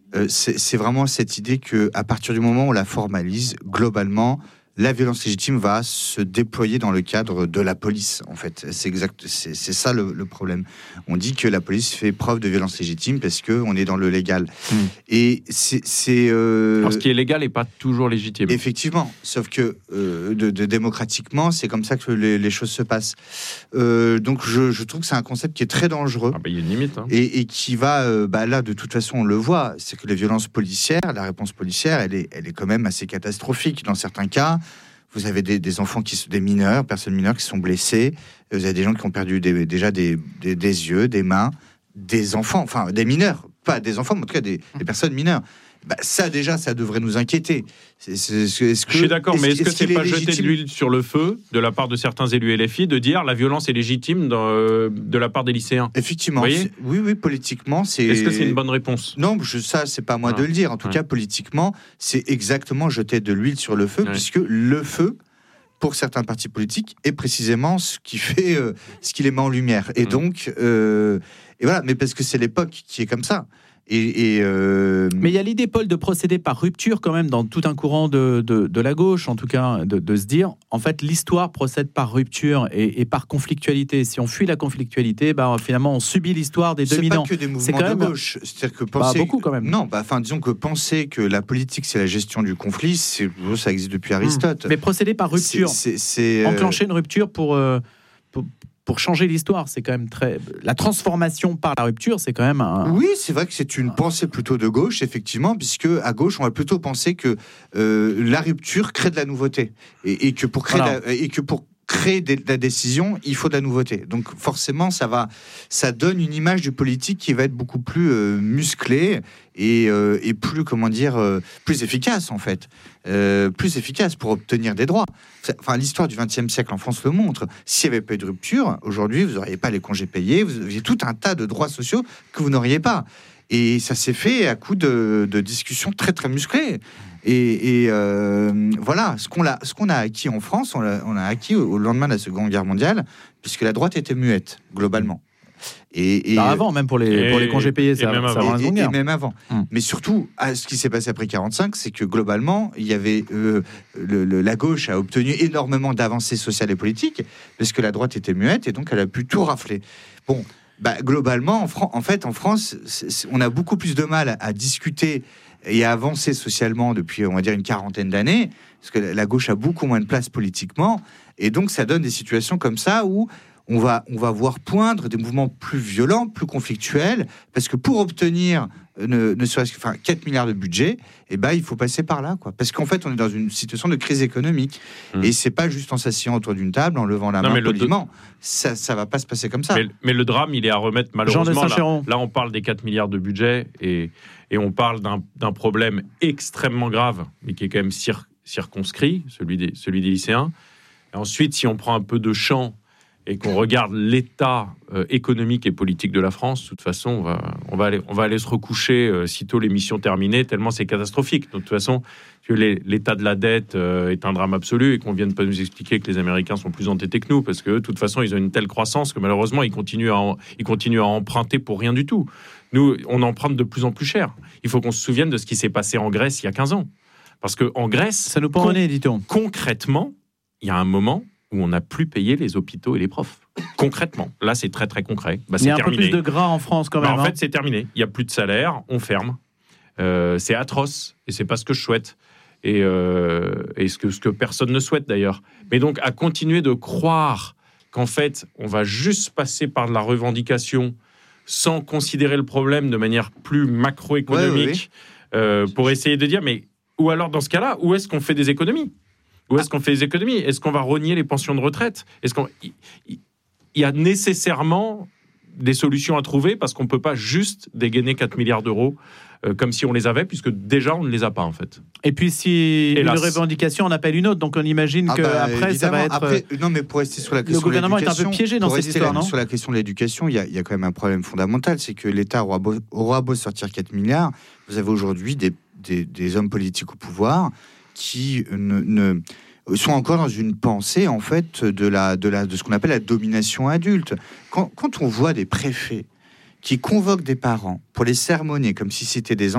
c'est vraiment cette idée qu'à partir du moment où on la formalise, globalement, la violence légitime va se déployer dans le cadre de la police, en fait. C'est ça le problème. On dit que la police fait preuve de violence légitime parce qu'on est dans le légal. Et Alors, ce qui est légal n'est pas toujours légitime. Effectivement, sauf que démocratiquement, c'est comme ça que les choses se passent. Donc je trouve que c'est un concept qui est très dangereux. Il y a une limite. Et qui va, là, de toute façon, on le voit, c'est que les violences policières, la réponse policière, elle est quand même assez catastrophique. Dans certains cas, vous avez des enfants, des mineurs, personnes mineures qui sont blessées. Vous avez des gens qui ont perdu déjà des yeux, des mains, des enfants, enfin des mineurs, pas des enfants, mais en tout cas des personnes mineures. Ça déjà, ça devrait nous inquiéter. Je suis d'accord, mais est-ce que c'est pas jeter de l'huile sur le feu de la part de certains élus LFI de dire la violence est légitime de la part des lycéens? Effectivement, oui, politiquement, c'est. Est-ce que c'est une bonne réponse? Non, ça, c'est pas à moi de le dire. En tout cas, politiquement, c'est exactement jeter de l'huile sur le feu, puisque le feu, pour certains partis politiques, est précisément ce qui fait, ce qui les met en lumière. Et donc, et voilà, mais parce que c'est l'époque qui est comme ça. Mais il y a l'idée, Paul, de procéder par rupture quand même dans tout un courant de la gauche, en tout cas, de se dire, en fait, l'histoire procède par rupture et par conflictualité. Si on fuit la conflictualité, finalement, on subit l'histoire des dominants. C'est pas que des mouvements de gauche. C'est-à-dire que beaucoup quand même. Non, disons que penser que la politique, c'est la gestion du conflit, ça existe depuis Aristote. Mais procéder par rupture, enclencher une rupture pour changer l'histoire, c'est quand même la transformation par la rupture, c'est quand même Oui, c'est vrai que c'est une pensée plutôt de gauche, effectivement, puisque à gauche, on va plutôt penser que la rupture crée de la nouveauté et que pour créer de la décision, il faut de la nouveauté. Donc forcément, ça donne une image du politique qui va être beaucoup plus musclée et plus, plus efficace en fait. Plus efficace pour obtenir des droits. Enfin, l'histoire du XXe siècle en France le montre. S'il n'y avait pas eu de rupture, aujourd'hui, vous n'auriez pas les congés payés, vous aviez tout un tas de droits sociaux que vous n'auriez pas. Et ça s'est fait à coup de discussions très très musclées. Et voilà, ce qu'on a acquis en France, on a acquis au lendemain de la Seconde Guerre mondiale, puisque la droite était muette, globalement. Avant, même pour les congés payés, ça même avant. Et même avant. Mais surtout, ce qui s'est passé après 1945, c'est que globalement, il y avait la gauche a obtenu énormément d'avancées sociales et politiques, parce que la droite était muette, et donc elle a pu tout rafler. Bon, globalement, en France, on a beaucoup plus de mal à discuter et à avancer socialement depuis, on va dire, une quarantaine d'années, parce que la gauche a beaucoup moins de place politiquement, et donc ça donne des situations comme ça où on va voir poindre des mouvements plus violents, plus conflictuels, parce que pour obtenir ne serait-ce que 4 milliards de budget, il faut passer par là, quoi. Parce qu'en fait, on est dans une situation de crise économique, et c'est pas juste en s'asseyant autour d'une table, en levant la main poliment. Ça va pas se passer comme ça. Mais le drame, il est à remettre malheureusement. Là, on parle des 4 milliards de budget, et on parle d'un problème extrêmement grave, mais qui est quand même circonscrit, celui des lycéens. Et ensuite, si on prend un peu de champ et qu'on regarde l'état économique et politique de la France, de toute façon, on va aller se recoucher sitôt l'émission terminée, tellement c'est catastrophique. De toute façon, l'état de la dette est un drame absolu, et qu'on vienne pas nous expliquer que les Américains sont plus entêtés que nous, parce que de toute façon, ils ont une telle croissance que malheureusement, ils continuent à emprunter pour rien du tout. Nous, on emprunte de plus en plus cher. Il faut qu'on se souvienne de ce qui s'est passé en Grèce il y a 15 ans. Parce qu'en Grèce, ça nous paraît, dit-on. Concrètement, il y a un moment où on n'a plus payé les hôpitaux et les profs. Concrètement. Là, c'est très, très concret. Il y a un peu plus de gras en France, quand même. En fait, c'est terminé. Il n'y a plus de salaire, on ferme. C'est atroce, et c'est pas ce que je souhaite. Et ce que personne ne souhaite, d'ailleurs. Mais donc, à continuer de croire qu'en fait, on va juste passer par de la revendication sans considérer le problème de manière plus macroéconomique, pour essayer de dire, mais ou alors, dans ce cas-là, où est-ce qu'on fait des économies ? Où est-ce qu'on fait des économies ? Est-ce qu'on va rogner les pensions de retraite ? Il y a nécessairement des solutions à trouver, parce qu'on ne peut pas juste dégainer 4 milliards d'euros comme si on les avait, puisque déjà on ne les a pas en fait. Et puis si une revendication en appelle une autre, donc on imagine qu'après ça va être... non, mais pour rester sur la question le gouvernement est un peu piégé dans cette histoire, non ? Sur la question de l'éducation, il y a quand même un problème fondamental, c'est que l'État aura beau sortir 4 milliards, vous avez aujourd'hui des hommes politiques au pouvoir qui sont encore dans une pensée en fait de ce qu'on appelle la domination adulte. Quand on voit des préfets qui convoquent des parents pour les sermonner comme si c'était des